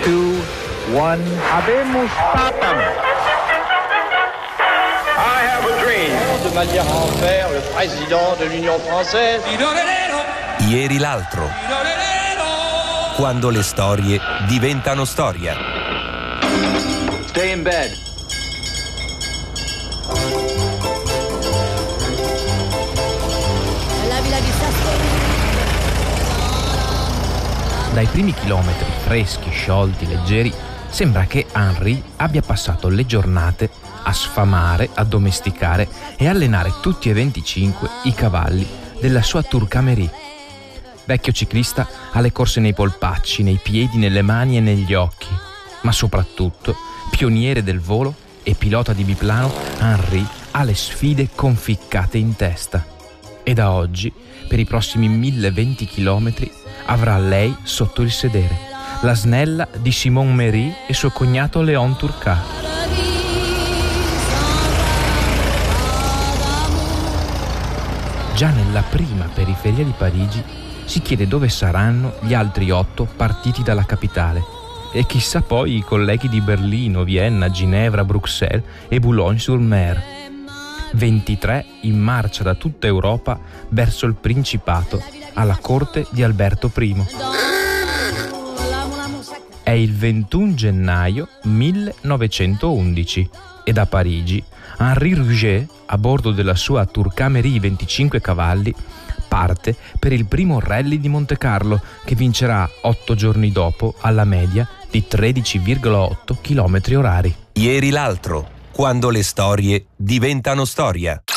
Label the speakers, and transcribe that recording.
Speaker 1: 2, 1. Habemus Papam.
Speaker 2: I have a dream.
Speaker 3: De Malia Enfer, le président de l'Union française.
Speaker 4: Ieri l'altro. Quando le storie diventano storia.
Speaker 2: Stay in bed.
Speaker 5: Dai primi chilometri freschi, sciolti, leggeri, sembra che Henri abbia passato le giornate a sfamare, addomesticare e allenare tutti e 25 i cavalli della sua Turcamerie. Vecchio ciclista ha le corse nei polpacci, nei piedi, nelle mani e negli occhi, ma soprattutto pioniere del volo e pilota di biplano, Henri ha le sfide conficcate in testa. E da oggi, per i prossimi 1020 chilometri, avrà lei sotto il sedere, la snella di Simon Méry e suo cognato Léon Turcat. Già nella prima periferia di Parigi si chiede dove saranno gli altri 8 partiti dalla capitale e chissà poi i colleghi di Berlino, Vienna, Ginevra, Bruxelles e Boulogne-sur-Mer. 23 in marcia da tutta Europa verso il Principato, alla corte di Alberto I. È il 21 gennaio 1911 e da Parigi Henri Rouget, a bordo della sua Turcamerie 25 cavalli, parte per il primo rally di Montecarlo, che vincerà 8 giorni dopo alla media di 13,8 km/h.
Speaker 4: Ieri l'altro, quando le storie diventano storia.